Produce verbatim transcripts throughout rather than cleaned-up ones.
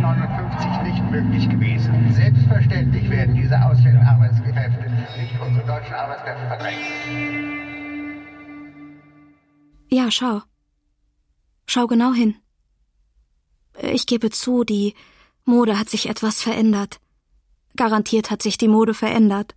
neunzehnhundertneunundfünfzig nicht möglich gewesen. Selbstverständlich werden diese ausländischen Arbeitskräfte nicht unsere deutschen Arbeitskräfte verdrängen. Ja, schau. Schau genau hin. Ich gebe zu, die Mode hat sich etwas verändert. Garantiert hat sich die Mode verändert.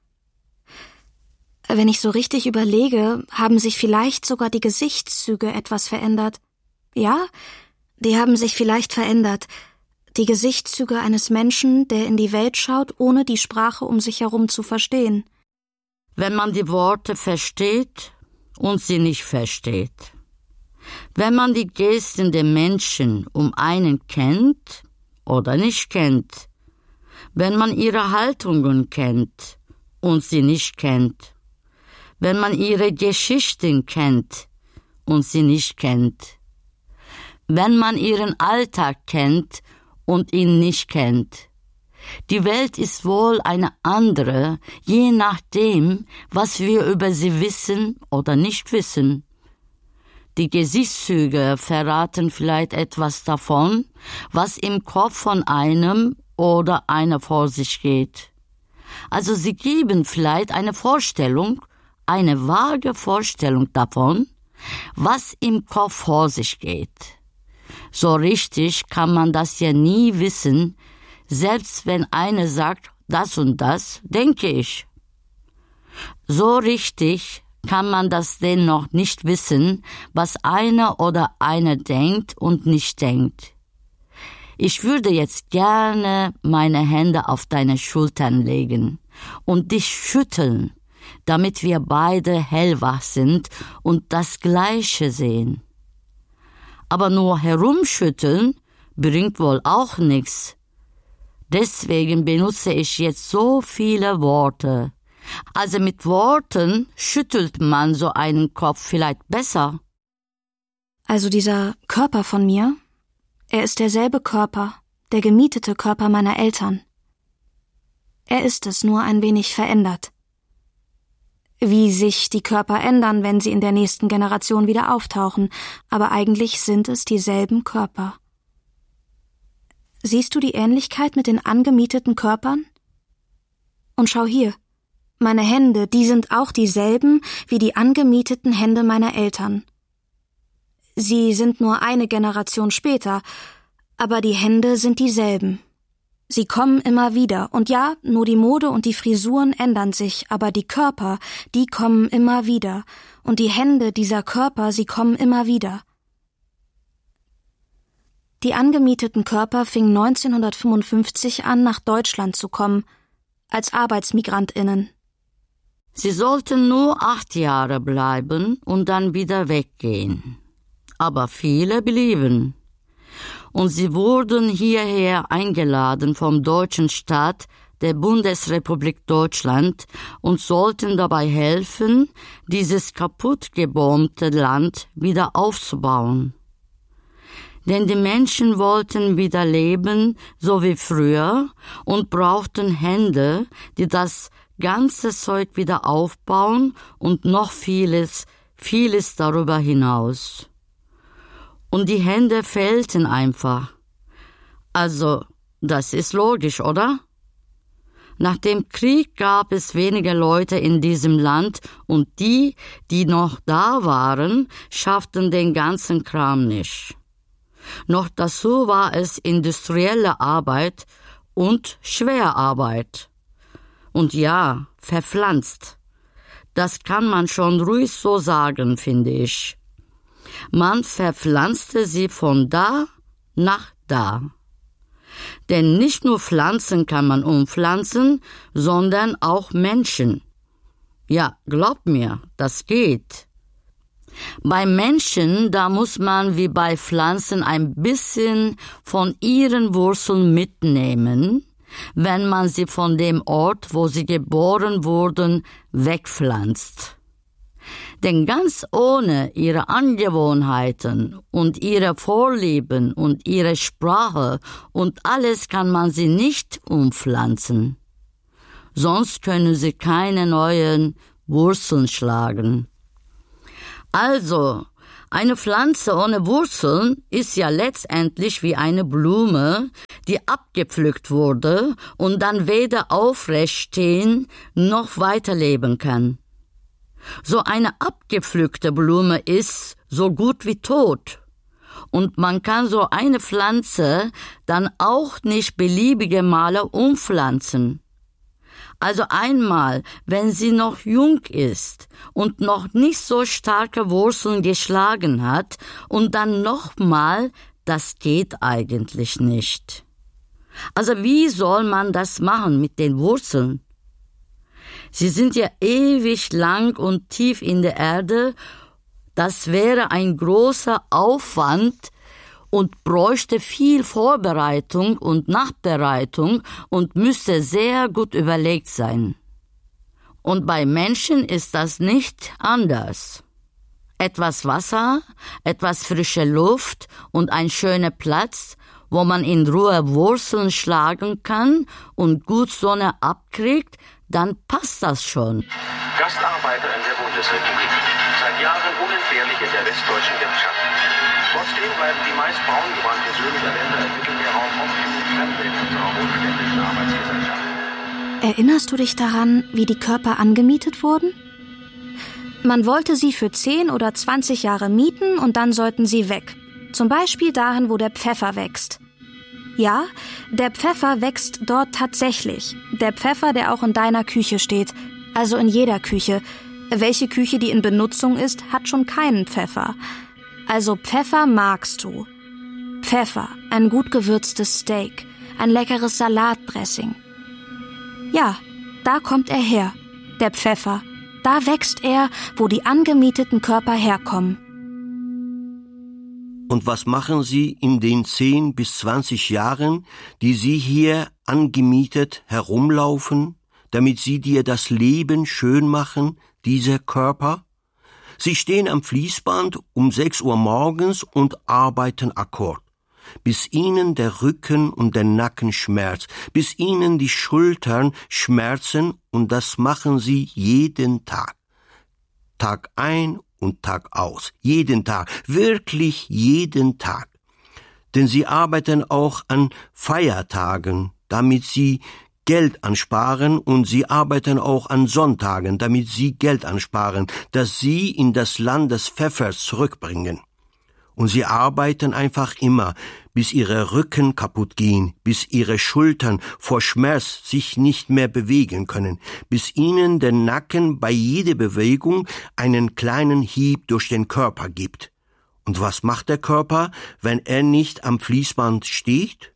Wenn ich so richtig überlege, haben sich vielleicht sogar die Gesichtszüge etwas verändert. Ja, die haben sich vielleicht verändert. Die Gesichtszüge eines Menschen, der in die Welt schaut, ohne die Sprache um sich herum zu verstehen. Wenn man die Worte versteht und sie nicht versteht. Wenn man die Gesten der Menschen um einen kennt oder nicht kennt. Wenn man ihre Haltungen kennt und sie nicht kennt. Wenn man ihre Geschichten kennt und sie nicht kennt. Wenn man ihren Alltag kennt und ihn nicht kennt. Die Welt ist wohl eine andere, je nachdem, was wir über sie wissen oder nicht wissen. Die Gesichtszüge verraten vielleicht etwas davon, was im Kopf von einem oder einer vor sich geht. Also sie geben vielleicht eine Vorstellung, eine vage Vorstellung davon, was im Kopf vor sich geht. So richtig kann man das ja nie wissen, selbst wenn einer sagt, das und das, denke ich. So richtig kann man das dennoch nicht wissen, was einer oder eine denkt und nicht denkt. Ich würde jetzt gerne meine Hände auf deine Schultern legen und dich schütteln, damit wir beide hellwach sind und das Gleiche sehen. Aber nur herumschütteln bringt wohl auch nichts. Deswegen benutze ich jetzt so viele Worte. Also mit Worten schüttelt man so einen Kopf vielleicht besser. Also dieser Körper von mir, er ist derselbe Körper, der gemietete Körper meiner Eltern. Er ist es, nur ein wenig verändert. Wie sich die Körper ändern, wenn sie in der nächsten Generation wieder auftauchen, aber eigentlich sind es dieselben Körper. Siehst du die Ähnlichkeit mit den angemieteten Körpern? Und schau hier, meine Hände, die sind auch dieselben wie die angemieteten Hände meiner Eltern. Sie sind nur eine Generation später, aber die Hände sind dieselben. Sie kommen immer wieder, und ja, nur die Mode und die Frisuren ändern sich, aber die Körper, die kommen immer wieder, und die Hände dieser Körper, sie kommen immer wieder. Die angemieteten Körper fingen neunzehnhundertfünfundfünfzig an, nach Deutschland zu kommen, als ArbeitsmigrantInnen. Sie sollten nur acht Jahre bleiben und dann wieder weggehen. Aber viele blieben. Und sie wurden hierher eingeladen vom deutschen Staat der Bundesrepublik Deutschland und sollten dabei helfen, dieses kaputtgebombte Land wieder aufzubauen. Denn die Menschen wollten wieder leben, so wie früher, und brauchten Hände, die das ganze Zeug wieder aufbauen und noch vieles, vieles darüber hinaus. Und die Hände fehlten einfach. Also, das ist logisch, oder? Nach dem Krieg gab es wenige Leute in diesem Land und die, die noch da waren, schafften den ganzen Kram nicht. Noch dazu war es industrielle Arbeit und Schwerarbeit. Und ja, verpflanzt. Das kann man schon ruhig so sagen, finde ich. Man verpflanzte sie von da nach da. Denn nicht nur Pflanzen kann man umpflanzen, sondern auch Menschen. Ja, glaubt mir, das geht. Bei Menschen, da muss man wie bei Pflanzen ein bisschen von ihren Wurzeln mitnehmen, wenn man sie von dem Ort, wo sie geboren wurden, wegpflanzt. Denn ganz ohne ihre Angewohnheiten und ihre Vorlieben und ihre Sprache und alles kann man sie nicht umpflanzen. Sonst können sie keine neuen Wurzeln schlagen. Also, eine Pflanze ohne Wurzeln ist ja letztendlich wie eine Blume, die abgepflückt wurde und dann weder aufrecht stehen noch weiterleben kann. So eine abgepflückte Blume ist so gut wie tot. Und man kann so eine Pflanze dann auch nicht beliebige Male umpflanzen. Also einmal, wenn sie noch jung ist und noch nicht so starke Wurzeln geschlagen hat, und dann nochmal, das geht eigentlich nicht. Also wie soll man das machen mit den Wurzeln? Sie sind ja ewig lang und tief in der Erde. Das wäre ein großer Aufwand und bräuchte viel Vorbereitung und Nachbereitung und müsste sehr gut überlegt sein. Und bei Menschen ist das nicht anders. Etwas Wasser, etwas frische Luft und ein schöner Platz, wo man in Ruhe Wurzeln schlagen kann und gut Sonne abkriegt, dann passt das schon. Gastarbeiter in der Bundesrepublik. Seit Jahren unentbehrlich in der westdeutschen Wirtschaft. Trotzdem bleiben die meist braun gebrannten Söhne der Länder im Mittelmeerraum oft genug Fremde in unserer wohlständischen Arbeitsgesellschaft. Erinnerst du dich daran, wie die Körper angemietet wurden? Man wollte sie für zehn oder zwanzig Jahre mieten und dann sollten sie weg. Zum Beispiel dahin, wo der Pfeffer wächst. Ja, der Pfeffer wächst dort tatsächlich. Der Pfeffer, der auch in deiner Küche steht. Also in jeder Küche. Welche Küche, die in Benutzung ist, hat schon keinen Pfeffer. Also Pfeffer magst du. Pfeffer, ein gut gewürztes Steak, ein leckeres Salatdressing. Ja, da kommt er her, der Pfeffer. Da wächst er, wo die angemieteten Körper herkommen. Und was machen Sie in den zehn bis zwanzig Jahren, die Sie hier angemietet herumlaufen, damit Sie dir das Leben schön machen, diese Körper? Sie stehen am Fließband um sechs Uhr morgens und arbeiten Akkord, bis Ihnen der Rücken und der Nacken schmerzt, bis Ihnen die Schultern schmerzen, und das machen Sie jeden Tag. Tag ein und Tag aus, jeden Tag, wirklich jeden Tag. Denn Sie arbeiten auch an Feiertagen, damit Sie Geld ansparen, und Sie arbeiten auch an Sonntagen, damit Sie Geld ansparen, das Sie in das Land des Pfeffers zurückbringen. Und Sie arbeiten einfach immer, bis Ihre Rücken kaputt gehen, bis Ihre Schultern vor Schmerz sich nicht mehr bewegen können, bis Ihnen der Nacken bei jeder Bewegung einen kleinen Hieb durch den Körper gibt. Und was macht der Körper, wenn er nicht am Fließband steht?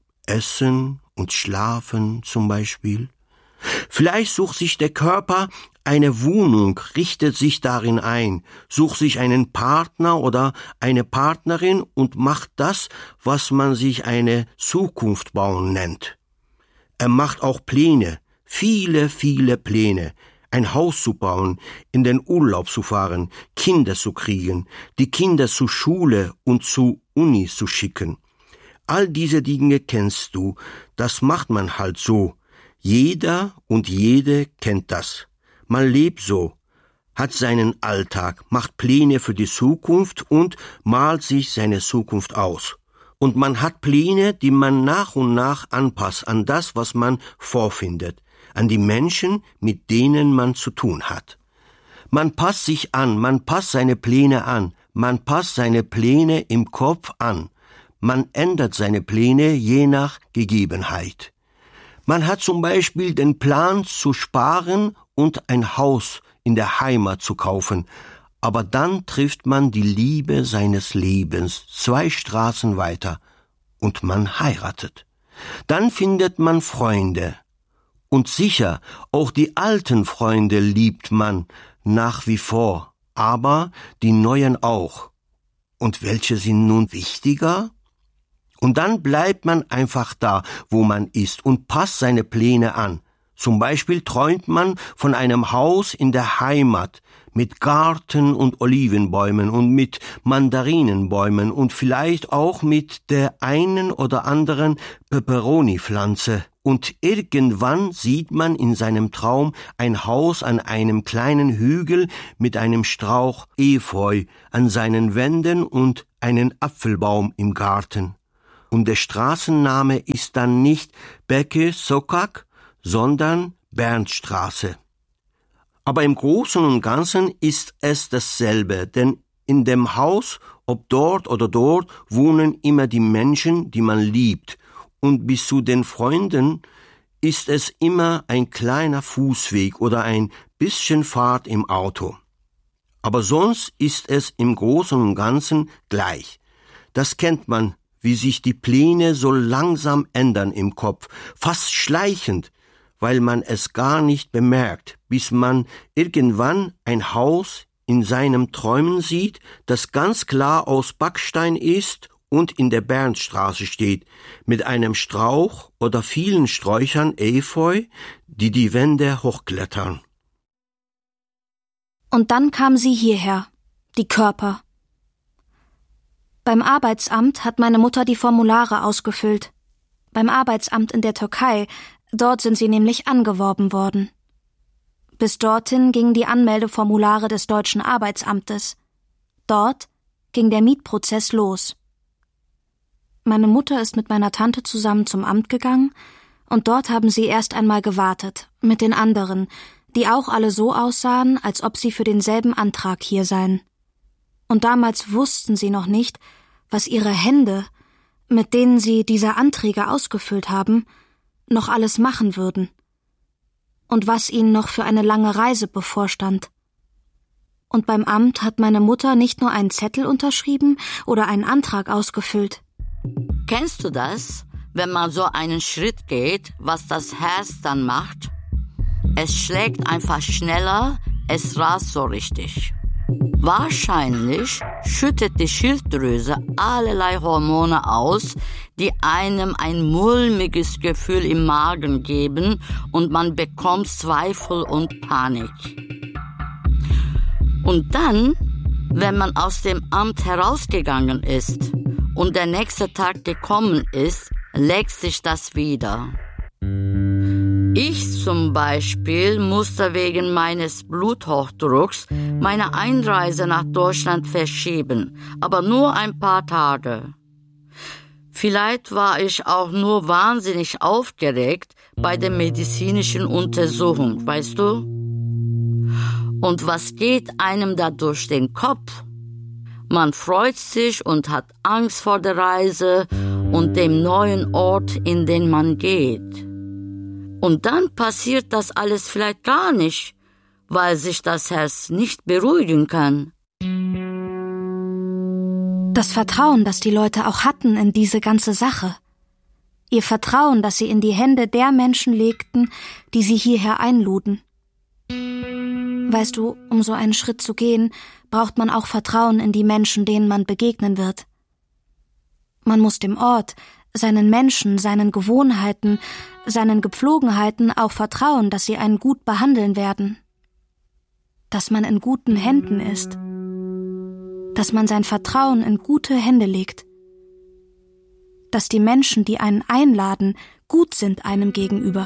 Essen und schlafen zum Beispiel. Vielleicht sucht sich der Körper eine Wohnung, richtet sich darin ein, sucht sich einen Partner oder eine Partnerin und macht das, was man sich eine Zukunft bauen nennt. Er macht auch Pläne, viele, viele Pläne, ein Haus zu bauen, in den Urlaub zu fahren, Kinder zu kriegen, die Kinder zur Schule und zur Uni zu schicken. All diese Dinge kennst du, das macht man halt so. Jeder und jede kennt das. Man lebt so, hat seinen Alltag, macht Pläne für die Zukunft und malt sich seine Zukunft aus. Und man hat Pläne, die man nach und nach anpasst an das, was man vorfindet, an die Menschen, mit denen man zu tun hat. Man passt sich an, man passt seine Pläne an, man passt seine Pläne im Kopf an. Man ändert seine Pläne je nach Gegebenheit. Man hat zum Beispiel den Plan zu sparen und ein Haus in der Heimat zu kaufen, aber dann trifft man die Liebe seines Lebens zwei Straßen weiter und man heiratet. Dann findet man Freunde. Und sicher, auch die alten Freunde liebt man nach wie vor, aber die neuen auch. Und welche sind nun wichtiger? Und dann bleibt man einfach da, wo man ist, und passt seine Pläne an. Zum Beispiel träumt man von einem Haus in der Heimat mit Garten und Olivenbäumen und mit Mandarinenbäumen und vielleicht auch mit der einen oder anderen Peperoni-Pflanze. Und irgendwann sieht man in seinem Traum ein Haus an einem kleinen Hügel mit einem Strauch Efeu an seinen Wänden und einen Apfelbaum im Garten. und der Straßenname ist dann nicht Beke Sokak, sondern Bernstraße. Aber im Großen und Ganzen ist es dasselbe, denn in dem Haus, ob dort oder dort, wohnen immer die Menschen, die man liebt, und bis zu den Freunden ist es immer ein kleiner Fußweg oder ein bisschen Fahrt im Auto. Aber sonst ist es im Großen und Ganzen gleich. Das kennt man, wie sich die Pläne so langsam ändern im Kopf, fast schleichend, weil man es gar nicht bemerkt, bis man irgendwann ein Haus in seinem Träumen sieht, das ganz klar aus Backstein ist und in der Bernstraße steht, mit einem Strauch oder vielen Sträuchern Efeu, die die Wände hochklettern. Und dann kam sie hierher, die Körper. Beim Arbeitsamt hat meine Mutter die Formulare ausgefüllt. Beim Arbeitsamt in der Türkei, dort sind sie nämlich angeworben worden. Bis dorthin gingen die Anmeldeformulare des deutschen Arbeitsamtes. Dort ging der Mietprozess los. Meine Mutter ist mit meiner Tante zusammen zum Amt gegangen und dort haben sie erst einmal gewartet, mit den anderen, die auch alle so aussahen, als ob sie für denselben Antrag hier seien. Und damals wussten sie noch nicht, was ihre Hände, mit denen sie diese Anträge ausgefüllt haben, noch alles machen würden. Und was ihnen noch für eine lange Reise bevorstand. Und beim Amt hat meine Mutter nicht nur einen Zettel unterschrieben oder einen Antrag ausgefüllt. Kennst du das, wenn man so einen Schritt geht, was das Herz dann macht? Es schlägt einfach schneller, es rast so richtig. Wahrscheinlich schüttet die Schilddrüse allerlei Hormone aus, die einem ein mulmiges Gefühl im Magen geben und man bekommt Zweifel und Panik. Und dann, wenn man aus dem Amt herausgegangen ist und der nächste Tag gekommen ist, legt sich das wieder. Ich zum Beispiel musste wegen meines Bluthochdrucks meine Einreise nach Deutschland verschieben, aber nur ein paar Tage. Vielleicht war ich auch nur wahnsinnig aufgeregt bei der medizinischen Untersuchung, weißt du? Und was geht einem da durch den Kopf? Man freut sich und hat Angst vor der Reise und dem neuen Ort, in den man geht. Und dann passiert das alles vielleicht gar nicht, weil sich das Herz nicht beruhigen kann. Das Vertrauen, das die Leute auch hatten in diese ganze Sache. Ihr Vertrauen, das sie in die Hände der Menschen legten, die sie hierher einluden. Weißt du, um so einen Schritt zu gehen, braucht man auch Vertrauen in die Menschen, denen man begegnen wird. Man muss dem Ort, seinen Menschen, seinen Gewohnheiten, seinen Gepflogenheiten auch vertrauen, dass sie einen gut behandeln werden. Dass man in guten Händen ist. Dass man sein Vertrauen in gute Hände legt. Dass die Menschen, die einen einladen, gut sind einem gegenüber.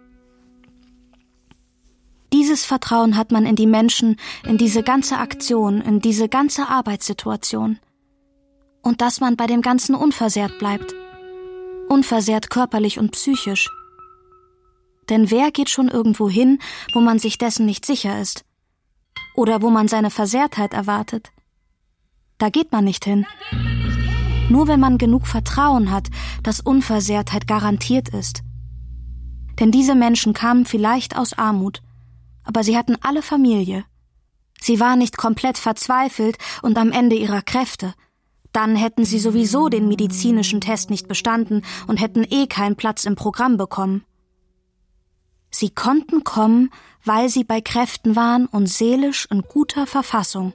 Dieses Vertrauen hat man in die Menschen, in diese ganze Aktion, in diese ganze Arbeitssituation. Und dass man bei dem Ganzen unversehrt bleibt. Unversehrt körperlich und psychisch. Denn wer geht schon irgendwo hin, wo man sich dessen nicht sicher ist? Oder wo man seine Versehrtheit erwartet? Da geht man nicht hin. Nur wenn man genug Vertrauen hat, dass Unversehrtheit garantiert ist. Denn diese Menschen kamen vielleicht aus Armut, aber sie hatten alle Familie. Sie waren nicht komplett verzweifelt und am Ende ihrer Kräfte. Dann hätten sie sowieso den medizinischen Test nicht bestanden und hätten eh keinen Platz im Programm bekommen. Sie konnten kommen, weil sie bei Kräften waren und seelisch in guter Verfassung.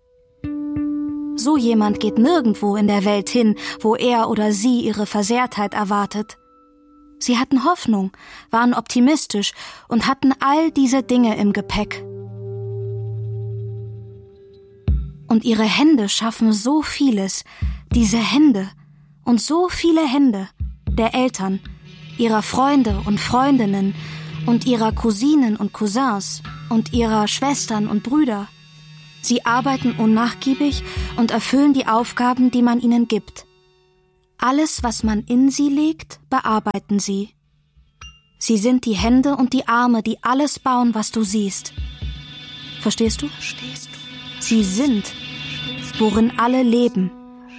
So jemand geht nirgendwo in der Welt hin, wo er oder sie ihre Versehrtheit erwartet. Sie hatten Hoffnung, waren optimistisch und hatten all diese Dinge im Gepäck. Und ihre Hände schaffen so vieles, diese Hände und so viele Hände der Eltern, ihrer Freunde und Freundinnen und ihrer Cousinen und Cousins und ihrer Schwestern und Brüder. Sie arbeiten unnachgiebig und erfüllen die Aufgaben, die man ihnen gibt. Alles, was man in sie legt, bearbeiten sie. Sie sind die Hände und die Arme, die alles bauen, was du siehst. Verstehst du? Sie sind, worin alle leben.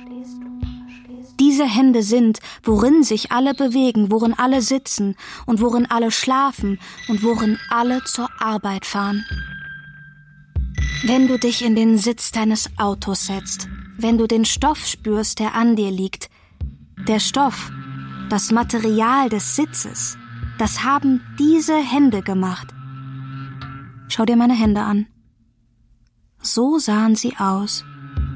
Diese Hände sind, worin sich alle bewegen, worin alle sitzen und worin alle schlafen und worin alle zur Arbeit fahren. Wenn du dich in den Sitz deines Autos setzt, wenn du den Stoff spürst, der an dir liegt, der Stoff, das Material des Sitzes, das haben diese Hände gemacht. Schau dir meine Hände an. So sahen sie aus.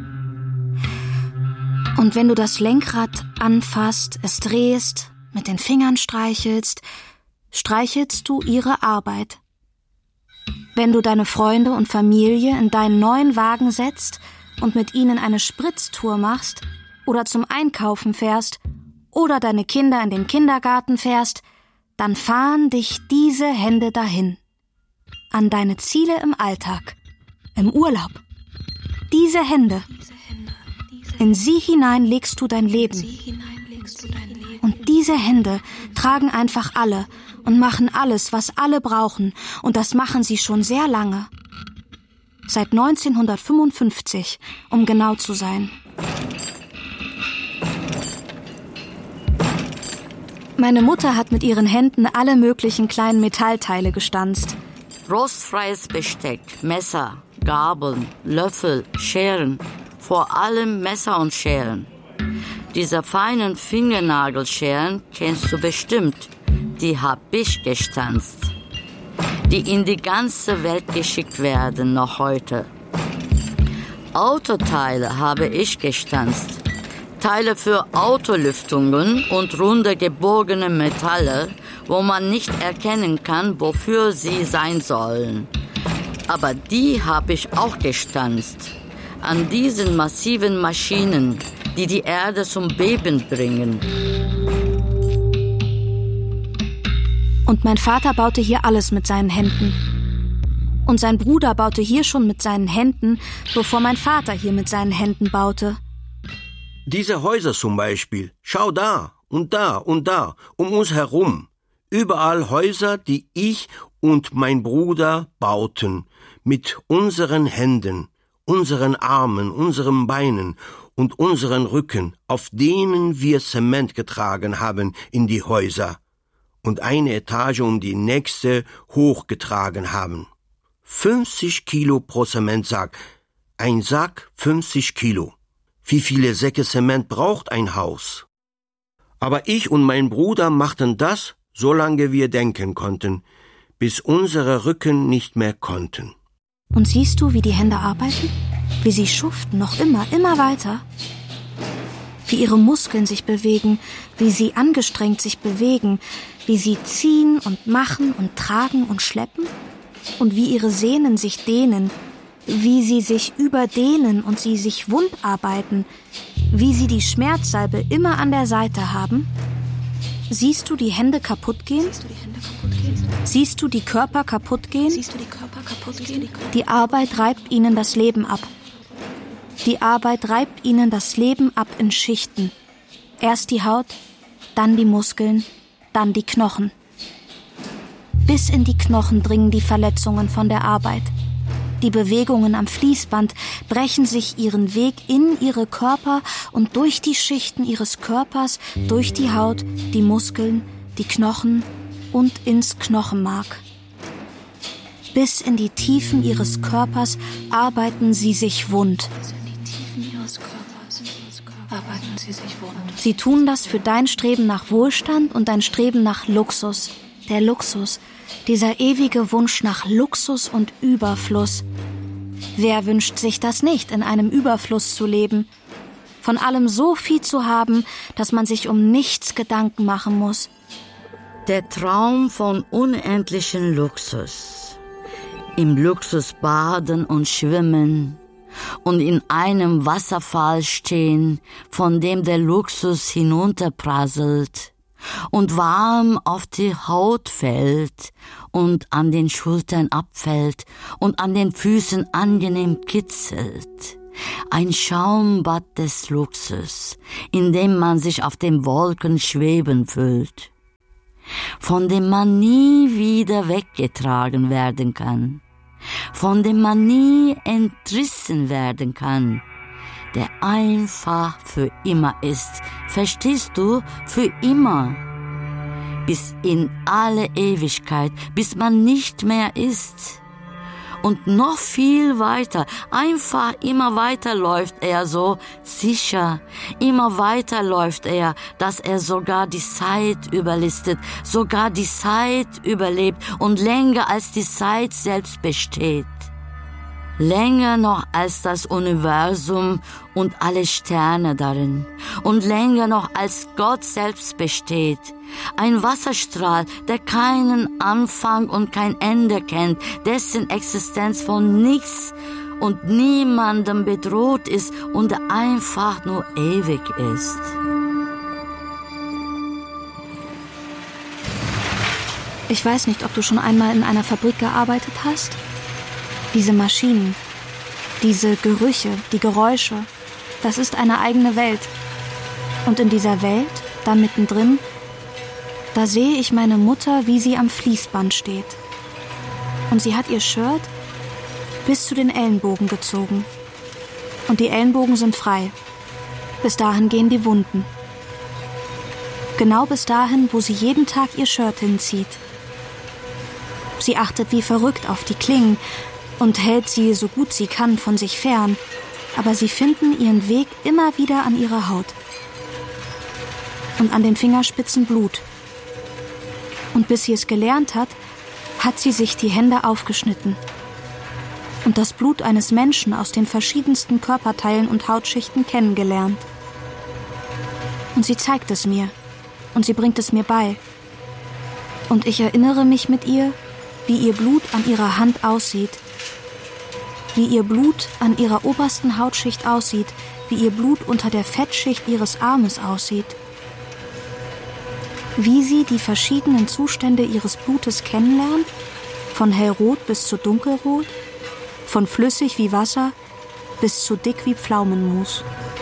Und wenn du das Lenkrad anfasst, es drehst, mit den Fingern streichelst, streichelst du ihre Arbeit. Wenn du deine Freunde und Familie in deinen neuen Wagen setzt und mit ihnen eine Spritztour machst oder zum Einkaufen fährst oder deine Kinder in den Kindergarten fährst, dann fahren dich diese Hände dahin. An deine Ziele im Alltag, im Urlaub. Diese Hände, in sie hinein legst du dein Leben. Und diese Hände tragen einfach alle und machen alles, was alle brauchen. Und das machen sie schon sehr lange. Seit neunzehnhundertfünfundfünfzig, um genau zu sein. Meine Mutter hat mit ihren Händen alle möglichen kleinen Metallteile gestanzt. Rostfreies Besteck, Messer, Gabeln, Löffel, Scheren, vor allem Messer und Scheren. Diese feinen Fingernagelscheren kennst du bestimmt, die hab ich gestanzt. Die in die ganze Welt geschickt werden noch heute. Autoteile habe ich gestanzt. Teile für Autolüftungen und runde gebogene Metalle, wo man nicht erkennen kann, wofür sie sein sollen. Aber die habe ich auch gestanzt. An diesen massiven Maschinen, die die Erde zum Beben bringen. Und mein Vater baute hier alles mit seinen Händen. Und sein Bruder baute hier schon mit seinen Händen, bevor mein Vater hier mit seinen Händen baute. Diese Häuser zum Beispiel, schau da und da und da, um uns herum. Überall Häuser, die ich und mein Bruder bauten, mit unseren Händen, unseren Armen, unseren Beinen und unseren Rücken, auf denen wir Zement getragen haben in die Häuser und eine Etage um die nächste hochgetragen haben. fünfzig Kilo pro Zementsack, ein Sack fünfzig Kilo. Wie viele Säcke Zement braucht ein Haus? Aber ich und mein Bruder machten das, solange wir denken konnten, bis unsere Rücken nicht mehr konnten. Und siehst du, wie die Hände arbeiten? Wie sie schuften, noch immer, immer weiter? Wie ihre Muskeln sich bewegen, wie sie angestrengt sich bewegen, wie sie ziehen und machen und tragen und schleppen? Und wie ihre Sehnen sich dehnen, wie sie sich überdehnen und sie sich wund arbeiten, wie sie die Schmerzsalbe immer an der Seite haben? Siehst du die Hände kaputt gehen? Siehst du die Körper kaputt gehen? Die Arbeit reibt ihnen das Leben ab. Die Arbeit reibt ihnen das Leben ab in Schichten. Erst die Haut, dann die Muskeln, dann die Knochen. Bis in die Knochen dringen die Verletzungen von der Arbeit. Die Bewegungen am Fließband brechen sich ihren Weg in ihre Körper und durch die Schichten ihres Körpers, durch die Haut, die Muskeln, die Knochen und ins Knochenmark. Bis in die Tiefen ihres Körpers arbeiten sie sich wund. Sie tun das für dein Streben nach Wohlstand und dein Streben nach Luxus. Der Luxus, dieser ewige Wunsch nach Luxus und Überfluss. Wer wünscht sich das nicht, in einem Überfluss zu leben? Von allem so viel zu haben, dass man sich um nichts Gedanken machen muss. Der Traum von unendlichen Luxus. Im Luxus baden und schwimmen und in einem Wasserfall stehen, von dem der Luxus hinunterprasselt und warm auf die Haut fällt und an den Schultern abfällt und an den Füßen angenehm kitzelt. Ein Schaumbad des Luxus, in dem man sich auf den Wolken schweben fühlt, von dem man nie wieder weggetragen werden kann, von dem man nie entrissen werden kann, der einfach für immer ist, verstehst du, für immer, bis in alle Ewigkeit, bis man nicht mehr ist. Und noch viel weiter, einfach immer weiter läuft er so sicher, immer weiter läuft er, dass er sogar die Zeit überlistet, sogar die Zeit überlebt und länger als die Zeit selbst besteht. Länger noch als das Universum und alle Sterne darin. Und länger noch als Gott selbst besteht. Ein Wasserstrahl, der keinen Anfang und kein Ende kennt, dessen Existenz von nichts und niemandem bedroht ist und der einfach nur ewig ist. Ich weiß nicht, ob du schon einmal in einer Fabrik gearbeitet hast. Diese Maschinen, diese Gerüche, die Geräusche, das ist eine eigene Welt. Und in dieser Welt, da mittendrin, da sehe ich meine Mutter, wie sie am Fließband steht. Und sie hat ihr Shirt bis zu den Ellenbogen gezogen. Und die Ellenbogen sind frei. Bis dahin gehen die Wunden. Genau bis dahin, wo sie jeden Tag ihr Shirt hinzieht. Sie achtet wie verrückt auf die Klingen und hält sie, so gut sie kann, von sich fern, aber sie finden ihren Weg immer wieder an ihre Haut. Und an den Fingerspitzen Blut. Und bis sie es gelernt hat, hat sie sich die Hände aufgeschnitten. Und das Blut eines Menschen aus den verschiedensten Körperteilen und Hautschichten kennengelernt. Und sie zeigt es mir. Und sie bringt es mir bei. Und ich erinnere mich mit ihr, wie ihr Blut an ihrer Hand aussieht, wie ihr Blut an ihrer obersten Hautschicht aussieht, wie ihr Blut unter der Fettschicht ihres Armes aussieht, wie sie die verschiedenen Zustände ihres Blutes kennenlernt, von hellrot bis zu dunkelrot, von flüssig wie Wasser bis zu dick wie Pflaumenmus.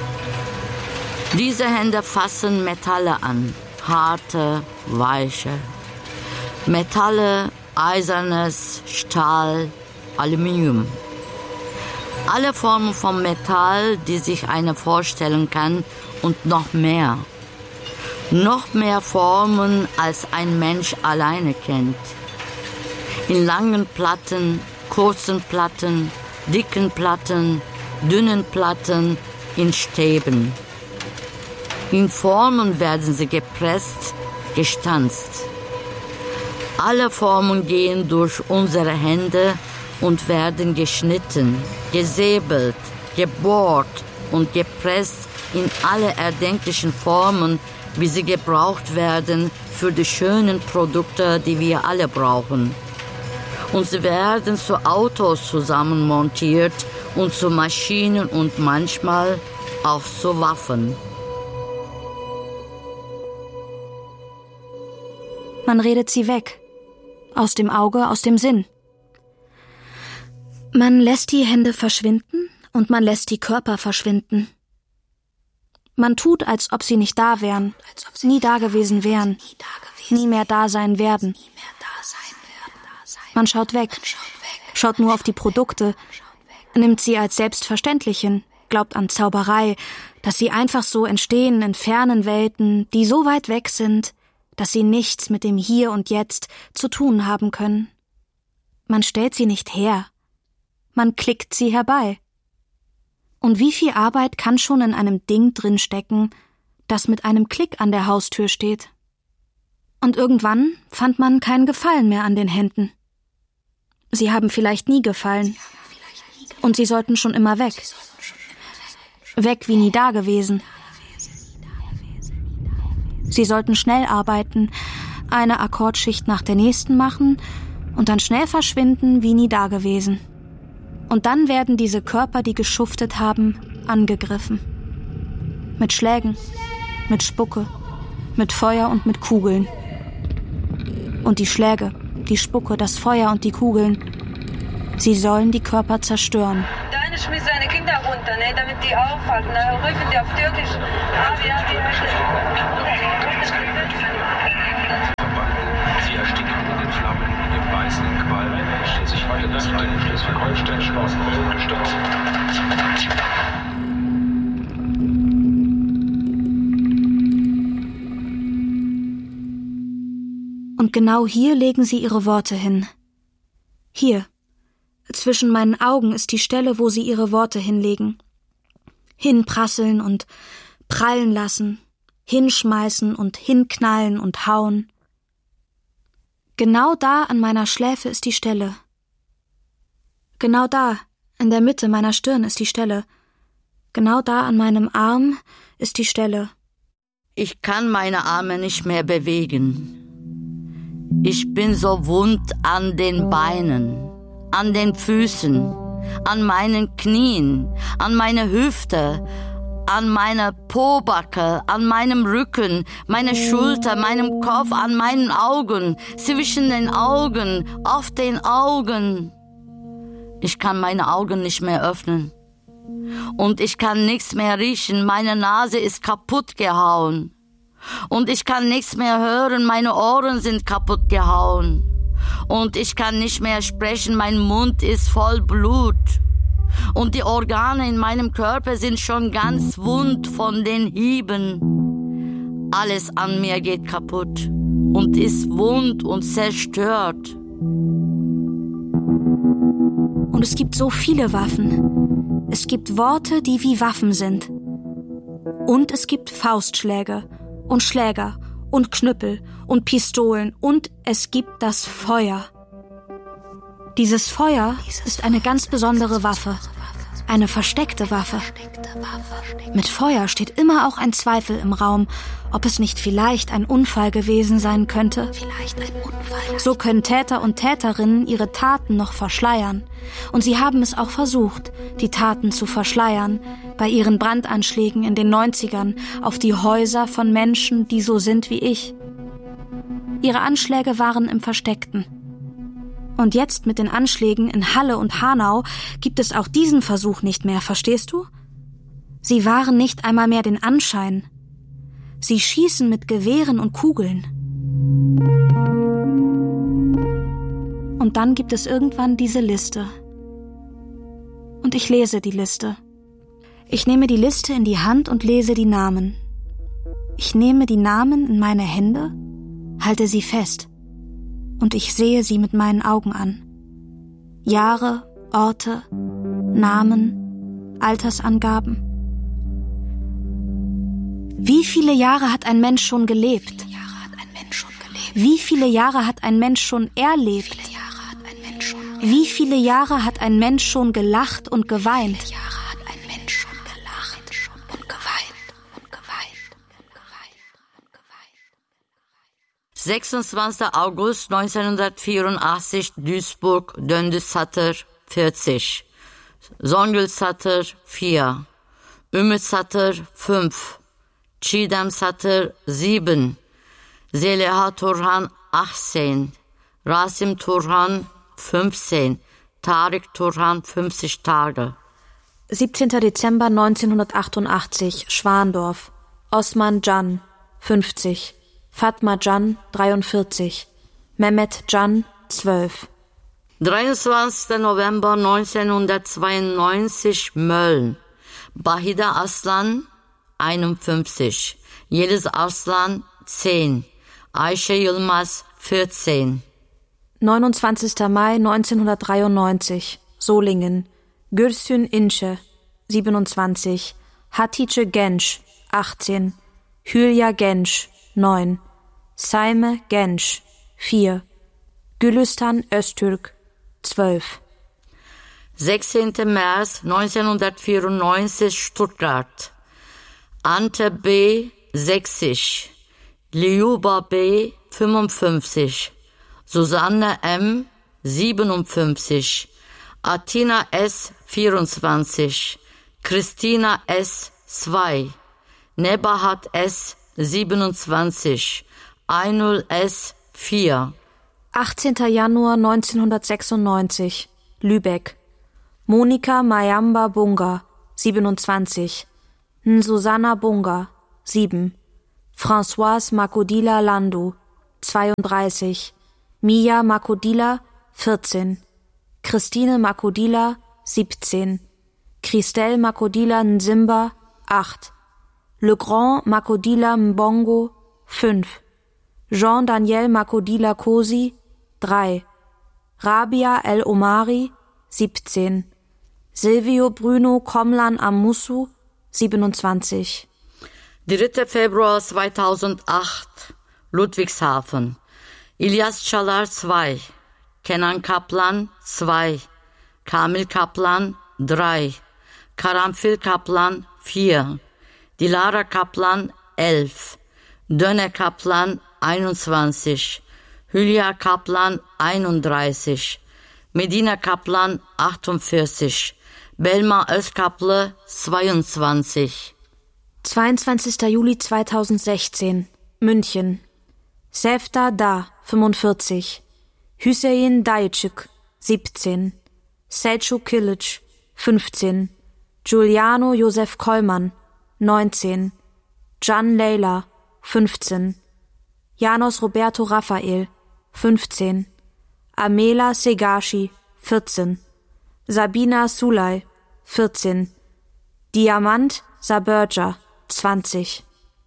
Diese Hände fassen Metalle an, harte, weiche. Metalle, Eisernes, Stahl, Aluminium. Alle Formen von Metall, die sich einer vorstellen kann und noch mehr. Noch mehr Formen, als ein Mensch alleine kennt. In langen Platten, kurzen Platten, dicken Platten, dünnen Platten, in Stäben. In Formen werden sie gepresst, gestanzt. Alle Formen gehen durch unsere Hände und werden geschnitten, gesäbelt, gebohrt und gepresst in alle erdenklichen Formen, wie sie gebraucht werden für die schönen Produkte, die wir alle brauchen. Und sie werden zu Autos zusammenmontiert und zu Maschinen und manchmal auch zu Waffen. Man redet sie weg. Aus dem Auge, aus dem Sinn. Man lässt die Hände verschwinden und man lässt die Körper verschwinden. Man tut, als ob sie nicht da wären, nie da gewesen wären, nie mehr da sein werden. Man schaut weg, schaut nur auf die Produkte, nimmt sie als selbstverständlich hin, glaubt an Zauberei, dass sie einfach so entstehen in fernen Welten, die so weit weg sind, dass sie nichts mit dem Hier und Jetzt zu tun haben können. Man stellt sie nicht her. Man klickt sie herbei. Und wie viel Arbeit kann schon in einem Ding drinstecken, das mit einem Klick an der Haustür steht? Und irgendwann fand man keinen Gefallen mehr an den Händen. Sie haben vielleicht nie gefallen. Und sie sollten schon immer weg. Weg wie nie da gewesen. Sie sollten schnell arbeiten, eine Akkordschicht nach der nächsten machen und dann schnell verschwinden wie nie da gewesen. Und dann werden diese Körper, die geschuftet haben, angegriffen. Mit Schlägen, mit Spucke, mit Feuer und mit Kugeln. Und die Schläge, die Spucke, das Feuer und die Kugeln, sie sollen die Körper zerstören. Deine eine schmiss seine Kinder runter, ne, damit die aufhalten. Dann rufen die auf Türkisch. Abi, Abi, Sie ersticken in den Flammen, im beißenden Qualm, der sich weiter das reine Schleswig-Holsteinische Außenrum gestürzt. Und genau hier legen sie ihre Worte hin. Hier, zwischen meinen Augen ist die Stelle, wo sie ihre Worte hinlegen. Hinprasseln und prallen lassen, hinschmeißen und hinknallen und hauen. Genau da an meiner Schläfe ist die Stelle. Genau da, in der Mitte meiner Stirn ist die Stelle. Genau da an meinem Arm ist die Stelle. Ich kann meine Arme nicht mehr bewegen. Ich bin so wund an den Beinen, an den Füßen, an meinen Knien, an meine Hüfte, an meine Pobacke, an meinem Rücken, meine Schulter, meinem Kopf, an meinen Augen, zwischen den Augen, auf den Augen. Ich kann meine Augen nicht mehr öffnen. Und ich kann nichts mehr riechen, meine Nase ist kaputt gehauen. Und ich kann nichts mehr hören, meine Ohren sind kaputt gehauen. Und ich kann nicht mehr sprechen, mein Mund ist voll Blut. Und die Organe in meinem Körper sind schon ganz wund von den Hieben. Alles an mir geht kaputt und ist wund und zerstört. Und es gibt so viele Waffen. Es gibt Worte, die wie Waffen sind. Und es gibt Faustschläge und Schläger und Knüppel und Pistolen und es gibt das Feuer. Dieses Feuer ist eine ganz besondere Waffe, eine versteckte Waffe. Mit Feuer steht immer auch ein Zweifel im Raum, ob es nicht vielleicht ein Unfall gewesen sein könnte. So können Täter und Täterinnen ihre Taten noch verschleiern. Und sie haben es auch versucht, die Taten zu verschleiern, bei ihren Brandanschlägen in den neunzigern auf die Häuser von Menschen, die so sind wie ich. Ihre Anschläge waren im Versteckten. Und jetzt mit den Anschlägen in Halle und Hanau gibt es auch diesen Versuch nicht mehr, verstehst du? Sie wahren nicht einmal mehr den Anschein. Sie schießen mit Gewehren und Kugeln. Und dann gibt es irgendwann diese Liste. Und ich lese die Liste. Ich nehme die Liste in die Hand und lese die Namen. Ich nehme die Namen in meine Hände, halte sie fest. Und ich sehe sie mit meinen Augen an. Jahre, Orte, Namen, Altersangaben. Wie viele Jahre hat ein Mensch schon gelebt? Wie viele Jahre hat ein Mensch schon erlebt? Wie viele Jahre hat ein Mensch schon gelacht und geweint? sechsundzwanzigster August neunzehnhundertvierundachtzig, Duisburg, Döndüsatter vierzig, Zongulsatter vier, Ümitsatter fünf, Çiğdemsatter sieben, Zeliha Turhan achtzehn, Rasim Turhan fünfzehn, Tarık Turhan fünfzig Tage. siebzehnter Dezember neunzehnhundertachtundachtzig, Schwandorf, Osman Can fünfzig, Fatma Can dreiundvierzig, Mehmet Can zwölf. dreiundzwanzigster November neunzehnhundertzweiundneunzig, Mölln, Bahide Aslan einundfünfzig, Yeliz Arslan zehn, Ayşe Yılmaz vierzehn. neunundzwanzigster Mai neunzehnhundertdreiundneunzig, Solingen, Gürsün İnce siebenundzwanzig, Hatice Genç achtzehn, Hülya Genç neun, Saime Genç vier, Gülistan Öztürk zwölf. sechzehnter März neunzehnhundertvierundneunzig, Stuttgart, Ante B. sechzig, Liuba B. fünfundfünfzig, Susanne M. siebenundfünfzig, Atina S. vierundzwanzig, Christina S. zwei, Nebahat S. siebenundzwanzig, Ainul S. vier. achtzehnter Januar neunzehnhundertsechsundneunzig, Lübeck, Monika Mayamba Bunga, siebenundzwanzig. Nsusana Bunga, sieben. Françoise Makodila Landu, zweiunddreißig. Mia Makodila, vierzehn. Christine Makodila, siebzehn. Christelle Makodila Nzimba, acht. Le Grand Makodila Mbongo, fünf. Jean-Daniel Makodila Kosi, drei. Rabia El Omari, siebzehn. Silvio Bruno Komlan Amusu, siebenundzwanzig. dritter Februar zweitausendacht, Ludwigshafen. Ilyas Çalar, zwei. Kenan Kaplan, zwei. Kamil Kaplan, drei. Karanfil Kaplan, vier. Dilara Kaplan, elf. Döne Kaplan, einundzwanzig. Hülya Kaplan, einunddreißig. Medina Kaplan, achtundvierzig. Belma Özkaplı, zweiundzwanzig. zweiundzwanzigster Juli zweitausendsechzehn, München. Sefta Da, fünfundvierzig. Hüseyin Dayıcık, siebzehn. Selçuk Kilic, fünfzehn. Giuliano Josef Kollmann, neunzehn. Can Leyla, fünfzehn. Janos Roberto Raphael, fünfzehn. Amela Segashi, vierzehn. Sabina Sulay, vierzehn. Diamant Sabörja, zwanzig.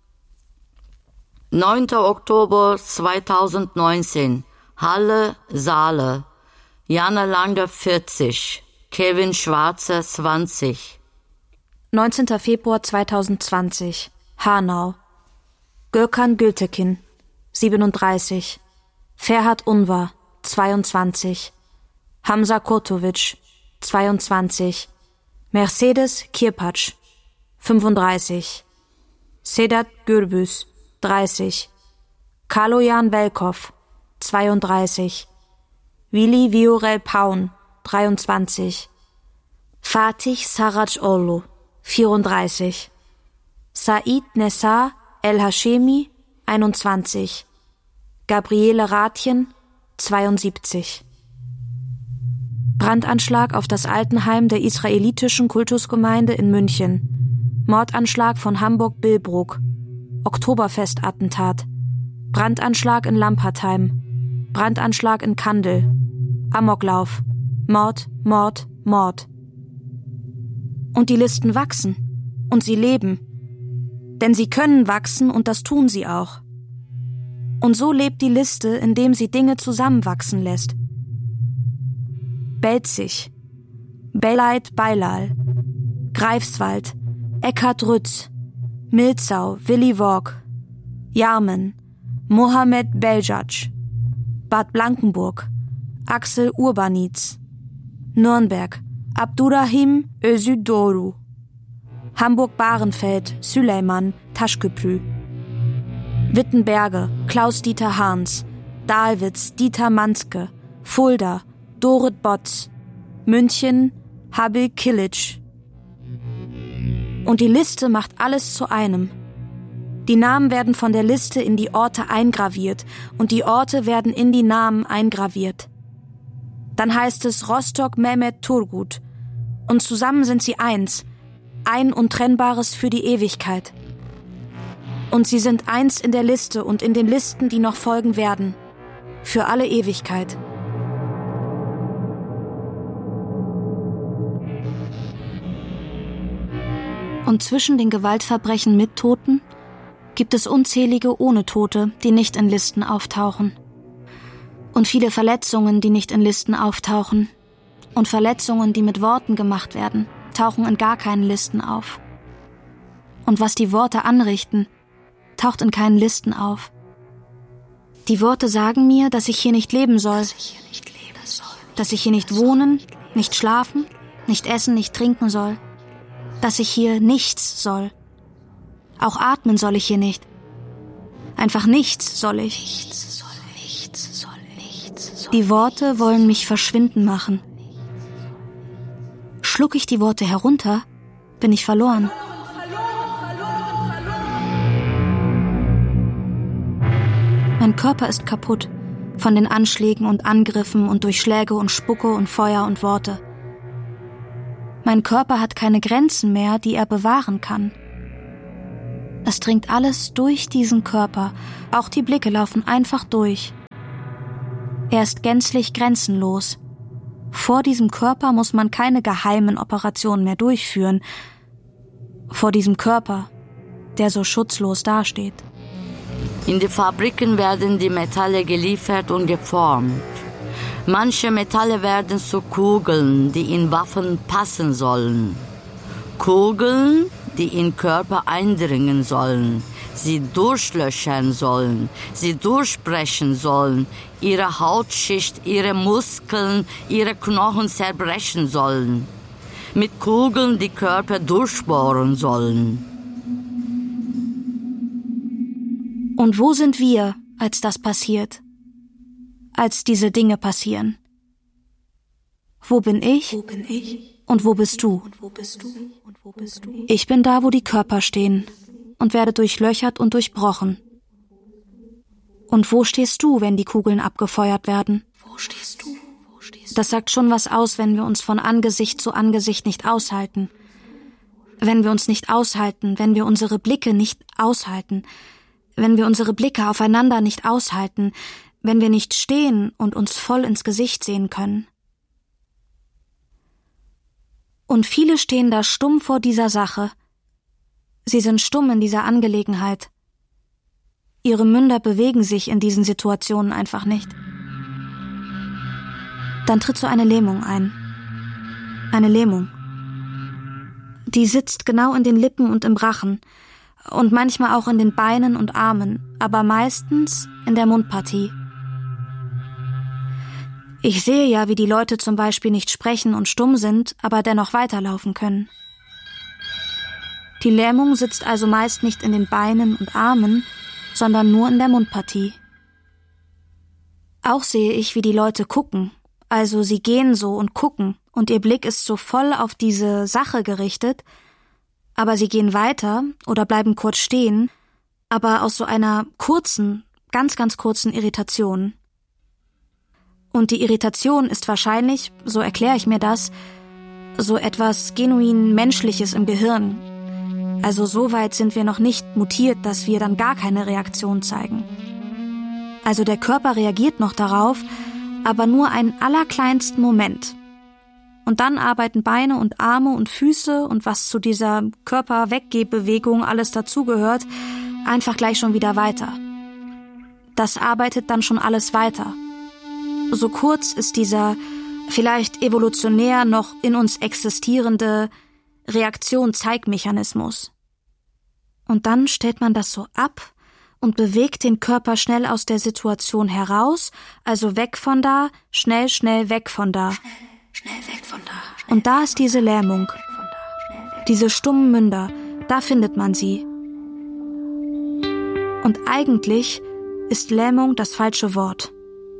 neunter Oktober zweitausendneunzehn, Halle, Saale. Jana Lange, vierzig. Kevin Schwarze, zwanzig. neunzehnter Februar zweitausendzwanzig, Hanau. Gökhan Gültekin, siebenunddreißig. Ferhat Unvar, zweiundzwanzig. Hamza Kurtovic, zweiundzwanzig. Mercedes Kirpatsch, fünfunddreißig. Sedat Gürbüz, dreißig. Kaloyan Velkov, zweiunddreißig. Willi Viorel Paun, dreiundzwanzig. Fatih Saracoğlu, vierunddreißig. Said Nessar El Hashemi, einundzwanzig. Gabriele Rathjen, zweiundsiebzig. Brandanschlag auf das Altenheim der israelitischen Kultusgemeinde in München. Mordanschlag von Hamburg-Billbrook. Oktoberfestattentat. Brandanschlag in Lampertheim. Brandanschlag in Kandel. Amoklauf. Mord, Mord, Mord. Und die Listen wachsen. Und sie leben. Denn sie können wachsen und das tun sie auch. Und so lebt die Liste, indem sie Dinge zusammenwachsen lässt. Belzig, Belait Beilal, Greifswald, Eckhard Rütz, Milzau, Willi Worg, Jarmen, Mohamed Beljac, Bad Blankenburg, Axel Urbanitz, Nürnberg, Abdurrahim Özüdoğru, Hamburg-Bahrenfeld, Süleyman Taşköprü, Wittenberge, Klaus-Dieter Harns, Dahlwitz, Dieter Manske, Fulda, Dorit Botz, München, Habil Kilic. Und die Liste macht alles zu einem. Die Namen werden von der Liste in die Orte eingraviert und die Orte werden in die Namen eingraviert. Dann heißt es Rostock Mehmet Turgut und zusammen sind sie eins, ein Untrennbares für die Ewigkeit. Und sie sind eins in der Liste und in den Listen, die noch folgen werden, für alle Ewigkeit. Und zwischen den Gewaltverbrechen mit Toten gibt es unzählige ohne Tote, die nicht in Listen auftauchen. Und viele Verletzungen, die nicht in Listen auftauchen. Und Verletzungen, die mit Worten gemacht werden, tauchen in gar keinen Listen auf. Und was die Worte anrichten, taucht in keinen Listen auf. Die Worte sagen mir, dass ich hier nicht leben soll, dass ich hier nicht wohnen, nicht schlafen, nicht essen, nicht trinken soll, dass ich hier nichts soll. Auch atmen soll ich hier nicht. Einfach nichts soll ich. Die Worte wollen mich verschwinden machen. Schluck ich die Worte herunter, bin ich verloren. Mein Körper ist kaputt von den Anschlägen und Angriffen und durch Schläge und Spucke und Feuer und Worte. Mein Körper hat keine Grenzen mehr, die er bewahren kann. Es dringt alles durch diesen Körper, auch die Blicke laufen einfach durch. Er ist gänzlich grenzenlos. Vor diesem Körper muss man keine geheimen Operationen mehr durchführen. Vor diesem Körper, der so schutzlos dasteht. In die Fabriken werden die Metalle geliefert und geformt. Manche Metalle werden zu Kugeln, die in Waffen passen sollen. Kugeln, die in Körper eindringen sollen, sie durchlöchern sollen, sie durchbrechen sollen, ihre Hautschicht, ihre Muskeln, ihre Knochen zerbrechen sollen, mit Kugeln die Körper durchbohren sollen. Und wo sind wir, als das passiert? Als diese Dinge passieren? Wo bin ich? Wo bin ich? Und wo bist du? Und wo bist du? Und wo bist du? Ich bin da, wo die Körper stehen und werde durchlöchert und durchbrochen. Und wo stehst du, wenn die Kugeln abgefeuert werden? Wo stehst du? Wo stehst du? Das sagt schon was aus, wenn wir uns von Angesicht zu Angesicht nicht aushalten. Wenn wir uns nicht aushalten, wenn wir unsere Blicke nicht aushalten, wenn wir unsere Blicke aufeinander nicht aushalten, wenn wir nicht stehen und uns voll ins Gesicht sehen können. Und viele stehen da stumm vor dieser Sache. Sie sind stumm in dieser Angelegenheit. Ihre Münder bewegen sich in diesen Situationen einfach nicht. Dann tritt so eine Lähmung ein. Eine Lähmung. Die sitzt genau in den Lippen und im Rachen und manchmal auch in den Beinen und Armen, aber meistens in der Mundpartie. Ich sehe ja, wie die Leute zum Beispiel nicht sprechen und stumm sind, aber dennoch weiterlaufen können. Die Lähmung sitzt also meist nicht in den Beinen und Armen, sondern nur in der Mundpartie. Auch sehe ich, wie die Leute gucken, also sie gehen so und gucken, und ihr Blick ist so voll auf diese Sache gerichtet, aber sie gehen weiter oder bleiben kurz stehen, aber aus so einer kurzen, ganz, ganz kurzen Irritation. Und die Irritation ist wahrscheinlich, so erkläre ich mir das, so etwas genuin Menschliches im Gehirn. Also so weit sind wir noch nicht mutiert, dass wir dann gar keine Reaktion zeigen. Also der Körper reagiert noch darauf, aber nur einen allerkleinsten Moment. Und dann arbeiten Beine und Arme und Füße und was zu dieser Körperweggehbewegung alles dazugehört, einfach gleich schon wieder weiter. Das arbeitet dann schon alles weiter. So kurz ist dieser vielleicht evolutionär noch in uns existierende Reaktion-Zeigmechanismus. Und dann stellt man das so ab und bewegt den Körper schnell aus der Situation heraus, also weg von da, schnell, schnell weg von da. Schnell, schnell weg von da. Und da ist diese Lähmung, diese stummen Münder, da findet man sie. Und eigentlich ist Lähmung das falsche Wort.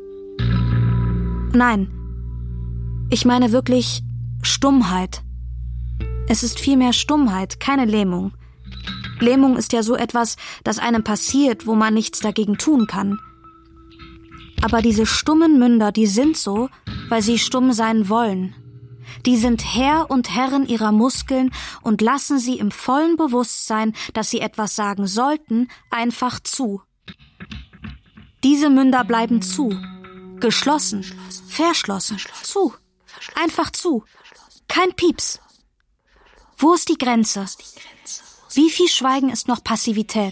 Nein, ich meine wirklich Stummheit. Es ist vielmehr Stummheit, keine Lähmung. Lähmung ist ja so etwas, das einem passiert, wo man nichts dagegen tun kann. Aber diese stummen Münder, die sind so, weil sie stumm sein wollen. Die sind Herr und Herrin ihrer Muskeln und lassen sie im vollen Bewusstsein, dass sie etwas sagen sollten, einfach zu. Diese Münder bleiben zu. Geschlossen, verschlossen, zu, einfach zu, kein Pieps. Wo ist die Grenze? Wie viel Schweigen ist noch Passivität?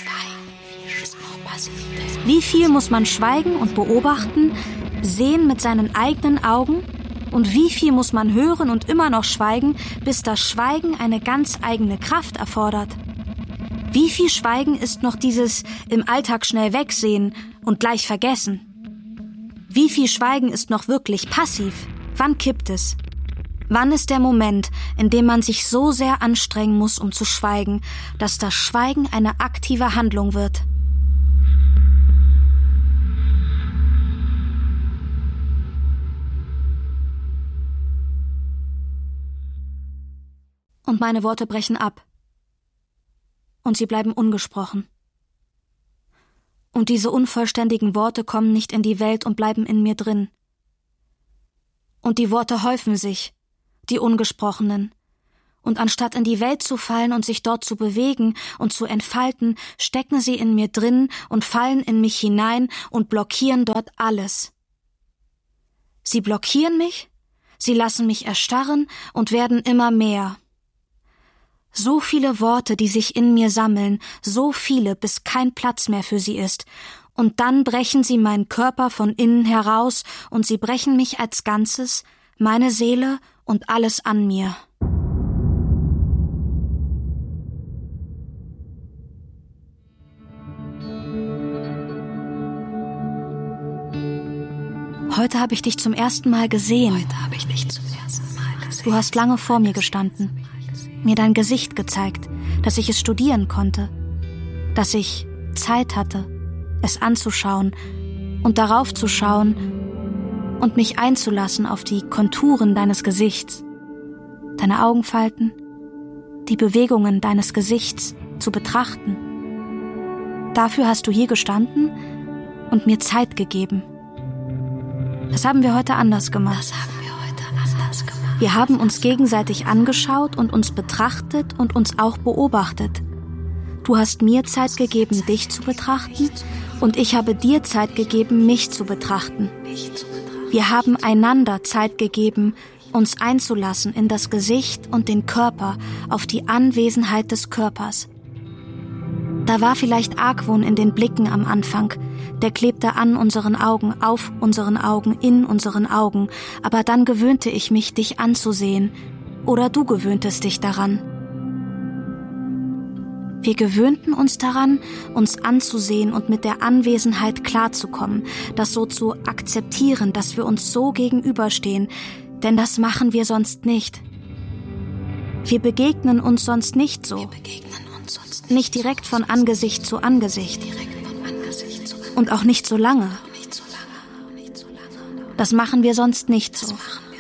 Wie viel muss man schweigen und beobachten, sehen mit seinen eigenen Augen? Und wie viel muss man hören und immer noch schweigen, bis das Schweigen eine ganz eigene Kraft erfordert? Wie viel Schweigen ist noch dieses im Alltag schnell wegsehen und gleich vergessen? Wie viel Schweigen ist noch wirklich passiv? Wann kippt es? Wann ist der Moment, in dem man sich so sehr anstrengen muss, um zu schweigen, dass das Schweigen eine aktive Handlung wird? Und meine Worte brechen ab. Und sie bleiben ungesprochen. Und diese unvollständigen Worte kommen nicht in die Welt und bleiben in mir drin. Und die Worte häufen sich, die Ungesprochenen. Und anstatt in die Welt zu fallen und sich dort zu bewegen und zu entfalten, stecken sie in mir drin und fallen in mich hinein und blockieren dort alles. Sie blockieren mich, sie lassen mich erstarren und werden immer mehr. So viele Worte, die sich in mir sammeln, so viele, bis kein Platz mehr für sie ist. Und dann brechen sie meinen Körper von innen heraus und sie brechen mich als Ganzes, meine Seele und alles an mir. Heute habe ich dich zum ersten Mal gesehen. Heute habe ich dich zum ersten Mal gesehen. Du hast lange vor mir gestanden, mir dein Gesicht gezeigt, dass ich es studieren konnte, dass ich Zeit hatte, es anzuschauen und darauf zu schauen und mich einzulassen auf die Konturen deines Gesichts, deine Augenfalten, die Bewegungen deines Gesichts zu betrachten. Dafür hast du hier gestanden und mir Zeit gegeben. Das haben wir heute anders gemacht. Das haben wir heute anders gemacht. Wir haben uns gegenseitig angeschaut und uns betrachtet und uns auch beobachtet. Du hast mir Zeit gegeben, dich zu betrachten, und ich habe dir Zeit gegeben, mich zu betrachten. Wir haben einander Zeit gegeben, uns einzulassen in das Gesicht und den Körper, auf die Anwesenheit des Körpers. Da war vielleicht Argwohn in den Blicken am Anfang, der klebte an unseren Augen, auf unseren Augen, in unseren Augen, aber dann gewöhnte ich mich, dich anzusehen, oder du gewöhntest dich daran. Wir gewöhnten uns daran, uns anzusehen und mit der Anwesenheit klarzukommen, das so zu akzeptieren, dass wir uns so gegenüberstehen, denn das machen wir sonst nicht. Wir begegnen uns sonst nicht so. Nicht direkt von Angesicht zu Angesicht. Und auch nicht so lange. Das machen wir sonst nicht so.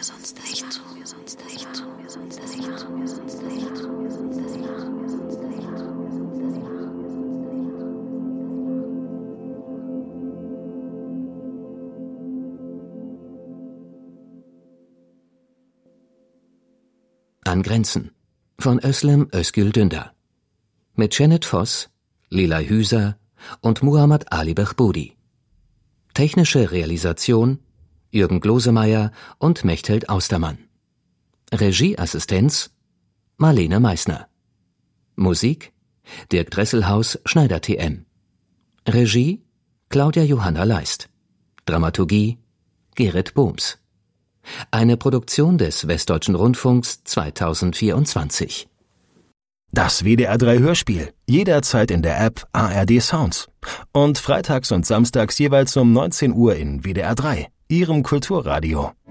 An Grenzen von Özlem Özgül Dündar mit Janet Voss, Lilay Hüser und Muhammad Ali Bechbudi. Technische Realisation Jürgen Glosemeyer und Mechthild Austermann. Regieassistenz Marlene Meissner. Musik Dirk Dresselhaus Schneider T M. Regie Claudia Johanna Leist. Dramaturgie Gerrit Bohms. Eine Produktion des Westdeutschen Rundfunks zweitausendvierundzwanzig. Das W D R drei Hörspiel, jederzeit in der App A R D Sounds. Und freitags und samstags jeweils um neunzehn Uhr in W D R drei, Ihrem Kulturradio.